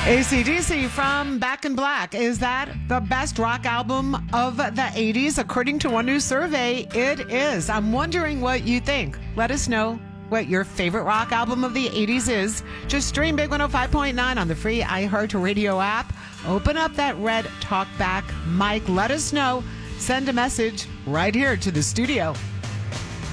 AC/DC from Back in Black. Is that the best rock album of the 80s? According to one new survey, it is. I'm wondering what you think. Let us know what your favorite rock album of the 80s is. Just stream Big 105.9 on the free iHeartRadio app. Open up that red talkback mic. Let us know. Send a message right here to the studio.